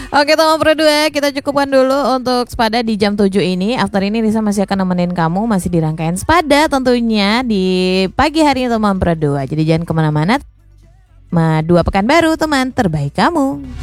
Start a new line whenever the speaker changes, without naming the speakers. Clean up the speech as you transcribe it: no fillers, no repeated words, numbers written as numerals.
Oke teman Pro 2, kita cukupkan dulu untuk Sepada di jam 7 ini. After ini Risa masih akan nemenin kamu, masih di rangkaian Sepada tentunya di pagi hari ini teman Pro 2. Jadi jangan kemana-mana. 2 pekan baru teman terbaik kamu.